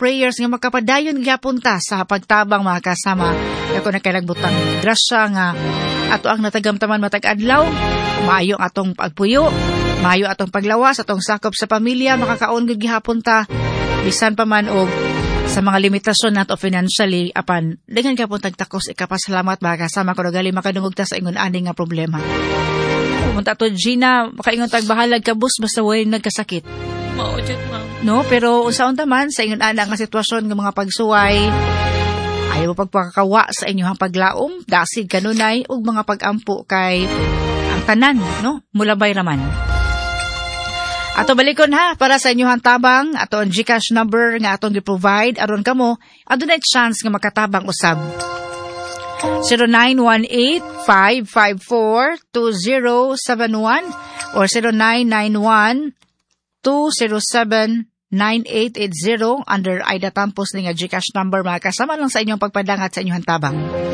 prayers nga makapadayon gyapon ta sa pagtabang mga kasama. Ako na kay nagbutang grasya nga ato ang natagamtaman matag adlaw, maayo atong pagpuyo, maayo atong paglawas, atong sakop sa pamilya, makakaon gyud gihapon ta bisan pa man og sa mga limitasyon nato financially apan dengan gyapon tagtakos ikapasalamat mga kasama kuno gali makadungog ta sa ingon ani nga problema. Munta to Gina, makaingon tag bahalag ka bus basta way nagkasakit. Mao jud ma'am. No, pero unsaon ta man sa ingon ana nga sitwasyon ng mga pagsuway, ayaw pagpakakawa sa inyong paglaom, dasig kanunay ug mga pagampo kay ang tanan, no? Mulabay raman. Ato balikon ha para sa inyong tabang, ato ang GCash number nga atong gi-provide aron kamo adunay chance nga makatabang usab. 0918-554-2071 or 0991-207-9880 under Aida Tampos ni nga GCash number mga kasama lang sa inyong pagpadangat sa inyong tabang.